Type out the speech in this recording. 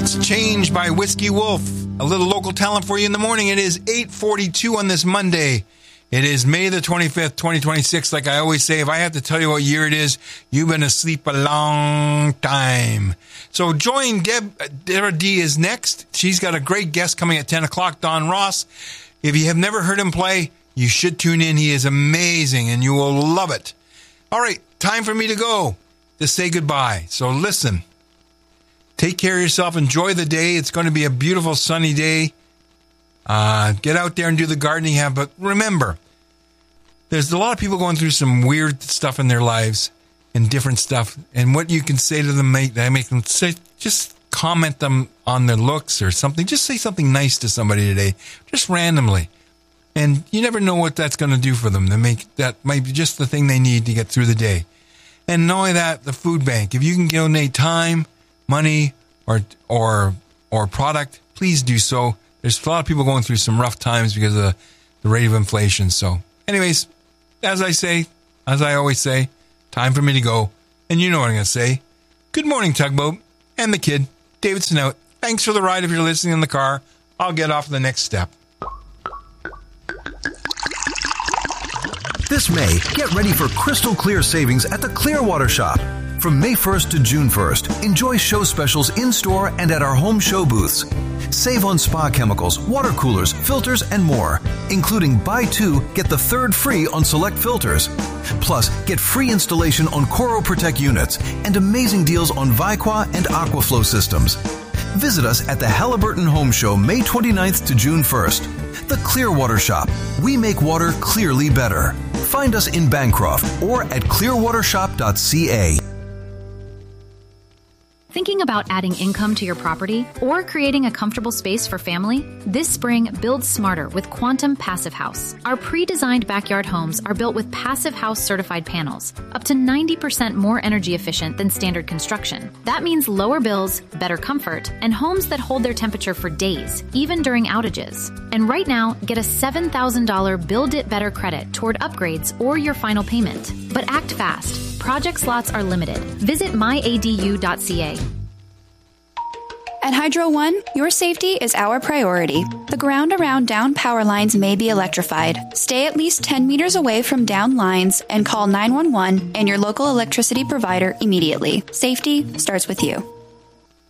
That's Change by Whiskey Wolf. A little local talent for you in the morning. It is 8:42 on this Monday. It is May the 25th, 2026. Like I always say, if I have to tell you what year it is, you've been asleep a long time. So join Deborah D is next. She's got a great guest coming at 10 o'clock, Don Ross. If you have never heard him play, you should tune in. He is amazing and you will love it. All right, time for me to go, to say goodbye. So listen, take care of yourself. Enjoy the day. It's going to be a beautiful sunny day. Get out there and do the gardening you have. But remember, there's a lot of people going through some weird stuff in their lives and different stuff. And what you can say to them, make them say, just comment them on their looks or something. Just say something nice to somebody today, just randomly. And you never know what that's going to do for them. That might be just the thing they need to get through the day. And not only that, the food bank. If you can donate time, money, or product, please do so. There's a lot of people going through some rough times because of the rate of inflation. So, anyways, as I always say, time for me to go. And you know what I'm going to say. Good morning, Tugboat. And the kid, David Snout. Thanks for the ride if you're listening in the car. I'll get off to the next step. This May, get ready for crystal clear savings at the Clearwater Shop. From May 1st to June 1st, enjoy show specials in-store and at our home show booths. Save on spa chemicals, water coolers, filters, and more, including buy two, get the third free on select filters. Plus, get free installation on Coro Protect units and amazing deals on Vicqua and Aquaflow systems. Visit us at the Halliburton Home Show May 29th to June 1st. The Clearwater Shop. We make water clearly better. Find us in Bancroft or at clearwatershop.ca. Thinking about adding income to your property or creating a comfortable space for family? This spring, build smarter with Quantum Passive House. Our pre-designed backyard homes are built with Passive House certified panels, up to 90% more energy efficient than standard construction. That means lower bills, better comfort, and homes that hold their temperature for days, even during outages. And right now, get a $7,000 Build It Better credit toward upgrades or your final payment. But act fast. Project slots are limited. Visit myadu.ca. At Hydro One, your safety is our priority. The ground around down power lines may be electrified. Stay at least 10 meters away from down lines and call 911 and your local electricity provider immediately. Safety starts with you.